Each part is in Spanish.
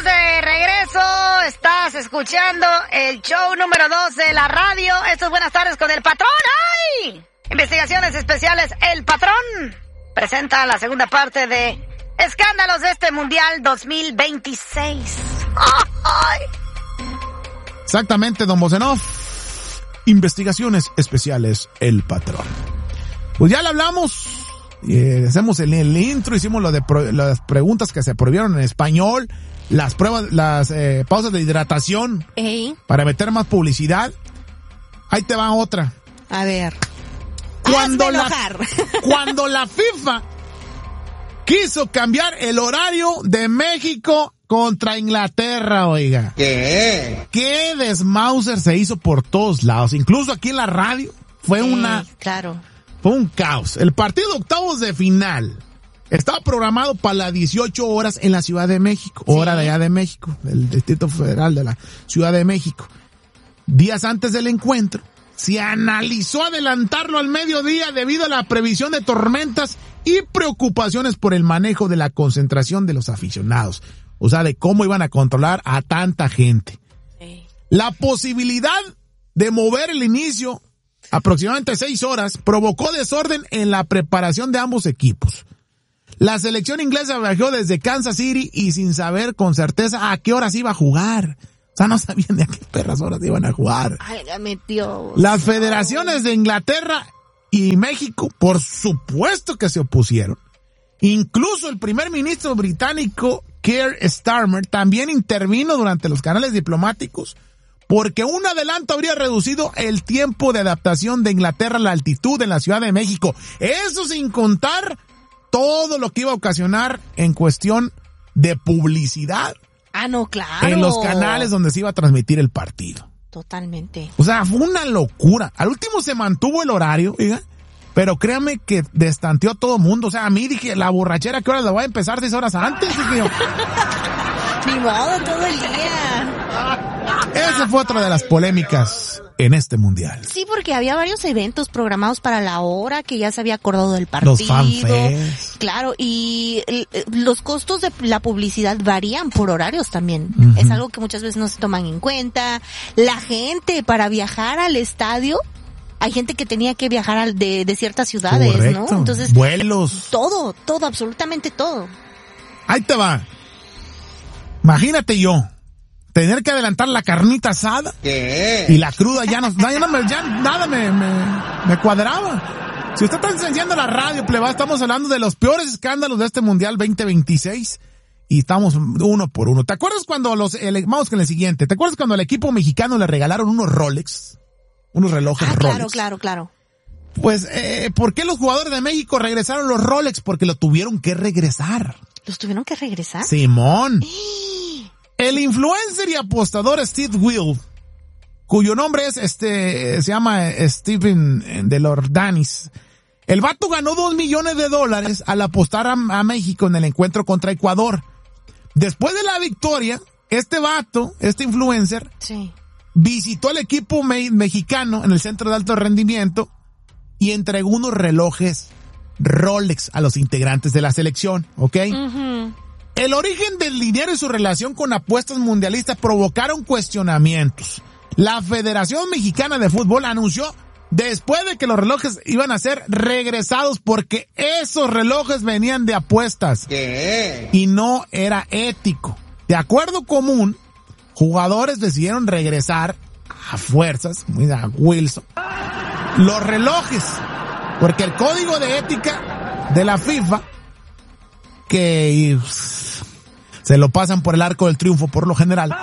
estamos de regreso. Estás escuchando el show número 2 de la radio. Esto es Buenas Tardes con el Patrón. ¡Ay! Investigaciones Especiales El Patrón presenta la segunda parte de Escándalos de este Mundial 2026. ¡Ay! Exactamente, don Bozenov. Investigaciones Especiales El Patrón. Pues ya le hablamos. Hacemos el intro, hicimos lo de las preguntas que se prohibieron en español, las pruebas, las pausas de hidratación para meter más publicidad. Ahí te va otra. A ver. Cuando la FIFA quiso cambiar el horario de México contra Inglaterra, oiga. ¿Qué desmauser se hizo por todos lados? Incluso aquí en la radio fue Fue un caos. El partido de octavos de final estaba programado para las 18 horas en la Ciudad de México, hora de allá de México, del Distrito Federal de la Ciudad de México. Días antes del encuentro, se analizó adelantarlo al mediodía debido a la previsión de tormentas y preocupaciones por el manejo de la concentración de los aficionados. O sea, de cómo iban a controlar a tanta gente. La posibilidad de mover el inicio aproximadamente 6 horas, provocó desorden en la preparación de ambos equipos. La selección inglesa viajó desde Kansas City y sin saber con certeza a qué horas iba a jugar. O sea, no sabían de a qué perras horas iban a jugar. Válgame Dios. Las federaciones de Inglaterra y México, por supuesto que se opusieron. Incluso el primer ministro británico, Keir Starmer, también intervino durante los canales diplomáticos porque un adelanto habría reducido el tiempo de adaptación de Inglaterra a la altitud en la Ciudad de México. Eso sin contar todo lo que iba a ocasionar en cuestión de publicidad. Ah, no, claro. En los canales donde se iba a transmitir el partido. Totalmente. O sea, fue una locura. Al último se mantuvo el horario, oiga, pero créame que destanteó a todo mundo. O sea, a mí dije, la borrachera, ¿qué horas la voy a empezar? 6 horas antes, dije yo. Ni modo, todo el día. Esa fue otra de las polémicas en este mundial. Sí, porque había varios eventos programados para la hora que ya se había acordado del partido. Los fanfest. Claro, y los costos de la publicidad varían por horarios también. Uh-huh. Es algo que muchas veces no se toman en cuenta. La gente para viajar al estadio, hay gente que tenía que viajar de ciertas ciudades, correcto, ¿no? Entonces, vuelos. Todo, absolutamente todo. Ahí te va. Imagínate yo tener que adelantar la carnita asada. ¿Qué? Y la cruda ya nada me cuadraba. Si usted está encendiendo la radio, pleba, estamos hablando de los peores escándalos de este Mundial 2026 y estamos uno por uno. ¿Te acuerdas cuando vamos con el siguiente? ¿Te acuerdas cuando al equipo mexicano le regalaron unos Rolex? Unos relojes Rolex. Claro. Pues, ¿por qué los jugadores de México regresaron los Rolex? Porque lo tuvieron que regresar. ¿Los tuvieron que regresar? Simón. El influencer y apostador Steve Will, cuyo nombre es se llama Steven Delordanis. El vato ganó $2 millones al apostar a México en el encuentro contra Ecuador. Después de la victoria, este influencer, visitó al equipo mexicano en el centro de alto rendimiento y entregó unos relojes Rolex a los integrantes de la selección, ¿ok? Uh-huh. El origen del dinero y su relación con apuestas mundialistas provocaron cuestionamientos. La Federación Mexicana de Fútbol anunció después de que los relojes iban a ser regresados porque esos relojes venían de apuestas. ¿Qué? Y no era ético. De acuerdo común, jugadores decidieron regresar a fuerzas, mira, Wilson, los relojes, porque el código de ética de la FIFA, que se lo pasan por el arco del triunfo por lo general,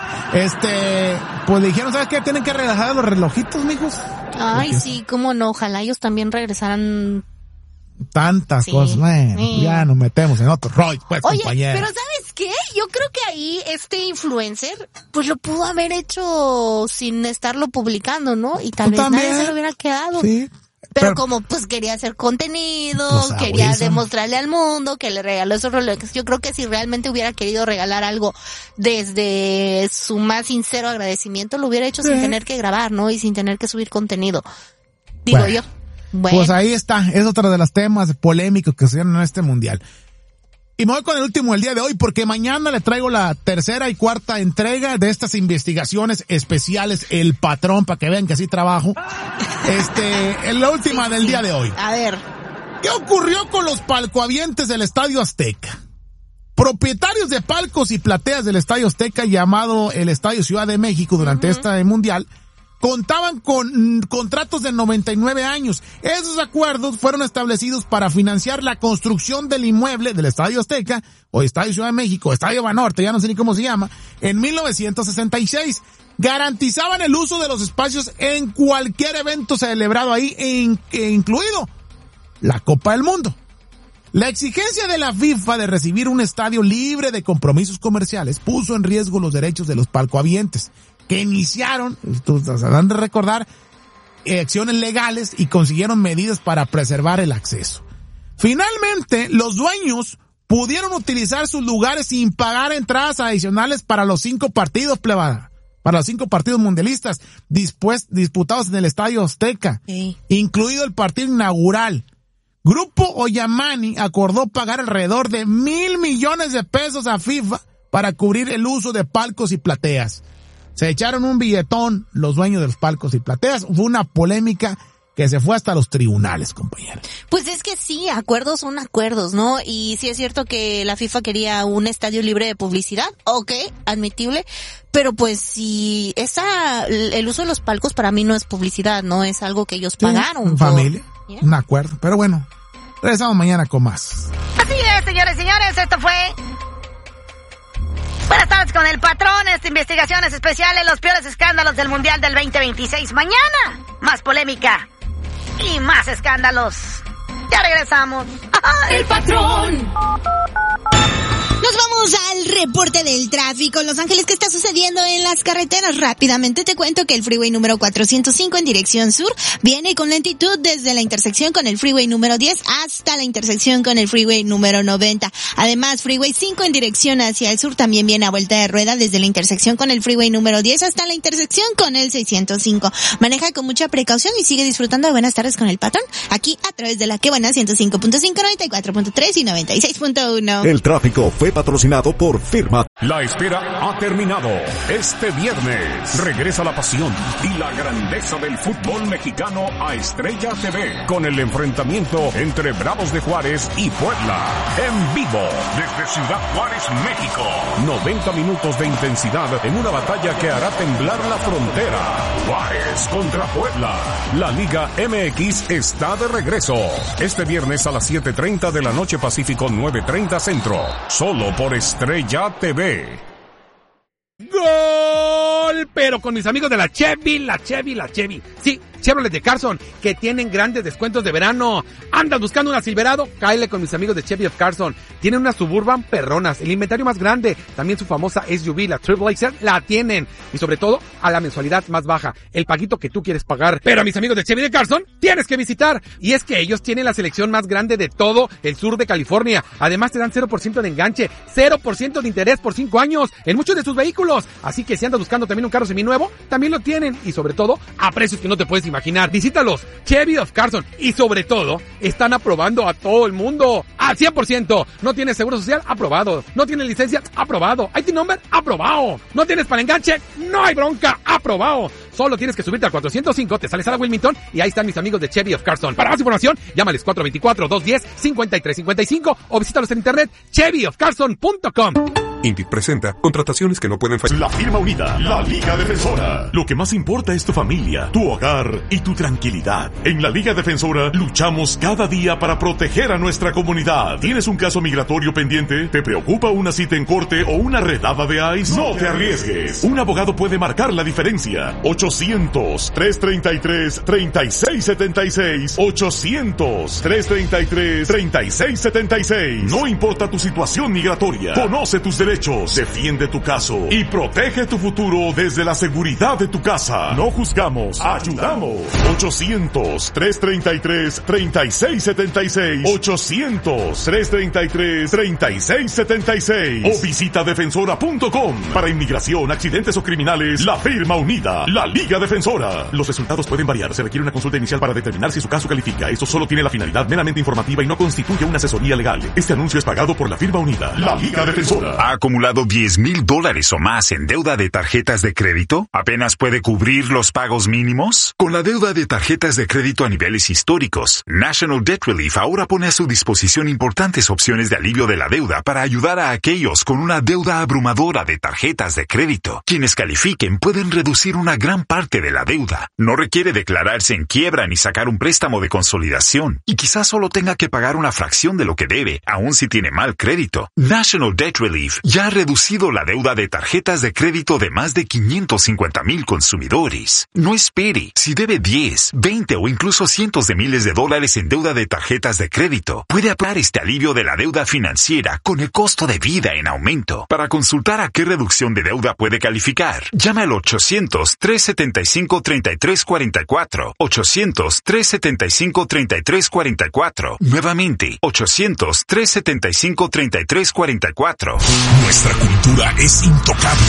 pues dijeron, ¿sabes qué? Tienen que regresar a los relojitos, mijos. Ay, sí, cómo no, ojalá ellos también regresaran tantas cosas. Bueno, ya nos metemos en otro rollo, pues, oye, compañero. Pero ¿sabes qué? Yo creo que ahí este influencer, pues lo pudo haber hecho sin estarlo publicando, ¿no? Y tal vez nadie se lo hubiera quedado. Sí. Pero como pues quería hacer contenido, pues, quería Wilson demostrarle al mundo que le regaló esos Rolex. Yo creo que si realmente hubiera querido regalar algo desde su más sincero agradecimiento, lo hubiera hecho sin tener que grabar, ¿no? Y sin tener que subir contenido. Digo yo. Bueno. Pues ahí está, es otro de los temas polémicos que se dieron en este mundial. Y me voy con el último del día de hoy porque mañana le traigo la tercera y cuarta entrega de estas investigaciones especiales, El Patrón, para que vean que así trabajo. Es la última del día de hoy. A ver. ¿Qué ocurrió con los palcoavientes del Estadio Azteca? Propietarios de palcos y plateas del Estadio Azteca, llamado el Estadio Ciudad de México durante este mundial, contaban con contratos de 99 años. Esos acuerdos fueron establecidos para financiar la construcción del inmueble del Estadio Azteca, o Estadio Ciudad de México, Estadio Banorte, ya no sé ni cómo se llama, en 1966. Garantizaban el uso de los espacios en cualquier evento celebrado ahí, incluido la Copa del Mundo. La exigencia de la FIFA de recibir un estadio libre de compromisos comerciales puso en riesgo los derechos de los palcoavientes, que iniciaron, ustedes han de recordar, acciones legales y consiguieron medidas para preservar el acceso. Finalmente, los dueños pudieron utilizar sus lugares sin pagar entradas adicionales para los 5 partidos, plebada, para los 5 partidos mundialistas disputados en el Estadio Azteca, incluido el partido inaugural. Grupo Oyamani acordó pagar alrededor de $1,000 millones a FIFA para cubrir el uso de palcos y plateas. Se echaron un billetón los dueños de los palcos y plateas. Fue una polémica que se fue hasta los tribunales, compañeros. Pues es que sí, acuerdos son acuerdos, ¿no? Y sí es cierto que la FIFA quería un estadio libre de publicidad, ok, admitible, pero pues si el uso de los palcos para mí no es publicidad, ¿no? Es algo que ellos pagaron. Familia, un acuerdo, pero bueno, regresamos mañana con más. Así es, señores y señores, esto fue Buenas tardes con el Patrón, investigaciones especiales, los peores escándalos del Mundial del 2026. Mañana, más polémica y más escándalos. Ya regresamos. El Patrón. Nos vamos al reporte del tráfico. Los Ángeles, ¿qué está sucediendo en las carreteras? Rápidamente te cuento que el freeway número 405 en dirección sur viene con lentitud desde la intersección con el freeway número 10 hasta la intersección con el freeway número 90. Además, freeway 5 en dirección hacia el sur también viene a vuelta de rueda desde la intersección con el freeway número 10 hasta la intersección con el 605. Maneja con mucha precaución y sigue disfrutando de Buenas tardes con el Patrón, aquí a través de la Que Buena 105.5, 94.3 y 96.1. El tráfico fue patrocinado por Firma. La espera ha terminado. Este viernes regresa la pasión y la grandeza del fútbol mexicano a Estrella TV con el enfrentamiento entre Bravos de Juárez y Puebla. En vivo desde Ciudad Juárez, México. 90 minutos de intensidad en una batalla que hará temblar la frontera. Juárez contra Puebla. La Liga MX está de regreso. Este viernes a las 7:30 de la noche Pacífico, 9:30 Centro. Solo por Estrella TV. ¡Gol! Pero con mis amigos de la Chevy. Sí, Chevrolet de Carson, que tienen grandes descuentos de verano. ¿Andas buscando una Silverado? Cáele con mis amigos de Chevy of Carson. Tienen unas Suburban perronas, el inventario más grande. También su famosa SUV, la Trailblazer, la tienen. Y sobre todo, a la mensualidad más baja. El paguito que tú quieres pagar. Pero a mis amigos de Chevy de Carson, tienes que visitar. Y es que ellos tienen la selección más grande de todo el sur de California. Además, te dan 0% de enganche, 0% de interés por 5 años en muchos de sus vehículos. Así que si andas buscando también un carro seminuevo, también lo tienen. Y sobre todo, a precios que no te puedes imaginar. Visítalos, Chevy of Carson. Y sobre todo, están aprobando a todo el mundo. Al 100%. ¿No tienes seguro social? Aprobado. ¿No tienes licencia? Aprobado. ¿IT number? Aprobado. ¿No tienes para enganche? No hay bronca. Aprobado. Solo tienes que subirte al 405, te sales a la Wilmington y ahí están mis amigos de Chevy of Carson. Para más información, llámales 424-210-5355 o visítalos en internet chevyofcarson.com. Indeed presenta contrataciones que no pueden fallar. La firma unida, la Liga Defensora. Lo que más importa es tu familia, tu hogar y tu tranquilidad. En la Liga Defensora luchamos cada día para proteger a nuestra comunidad. ¿Tienes un caso migratorio pendiente? ¿Te preocupa una cita en corte o una redada de ICE? No te arriesgues. Un abogado puede marcar la diferencia. 800-333-3676. 800-333-3676. No importa tu situación migratoria. Conoce tus derechos. derechos, defiende tu caso y protege tu futuro desde la seguridad de tu casa. No juzgamos, ayudamos. 800-333-3676. 800-333-3676. O visita defensora.com. Para inmigración, accidentes o criminales, la firma unida, la Liga Defensora. Los resultados pueden variar. Se requiere una consulta inicial para determinar si su caso califica. Esto solo tiene la finalidad meramente informativa y no constituye una asesoría legal. Este anuncio es pagado por la firma unida, la Liga Defensora. ¿Ha acumulado $10,000 o más en deuda de tarjetas de crédito? ¿Apenas puede cubrir los pagos mínimos? Con la deuda de tarjetas de crédito a niveles históricos, National Debt Relief ahora pone a su disposición importantes opciones de alivio de la deuda para ayudar a aquellos con una deuda abrumadora de tarjetas de crédito. Quienes califiquen pueden reducir una gran parte de la deuda. No requiere declararse en quiebra ni sacar un préstamo de consolidación. Y quizás solo tenga que pagar una fracción de lo que debe, aun si tiene mal crédito. National Debt Relief ya ha reducido la deuda de tarjetas de crédito de más de 550,000 consumidores. No espere. Si debe 10, 20 o incluso cientos de miles de dólares en deuda de tarjetas de crédito, puede aplicar este alivio de la deuda financiera con el costo de vida en aumento. Para consultar a qué reducción de deuda puede calificar, llame al 800-375-3344. 800-375-3344. Nuevamente, 800-375-3344. Nuestra cultura es intocable.